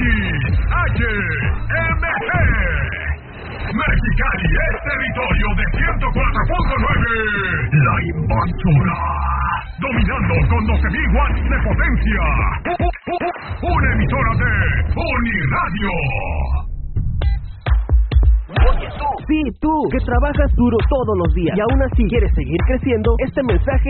Mexicali es territorio de 104.9. La Invasora. Dominando con 12.000 watts de potencia. Una emisora de Uniradio. Oye tú, sí, tú, que trabajas duro todos los días y aún así quieres seguir creciendo, este mensaje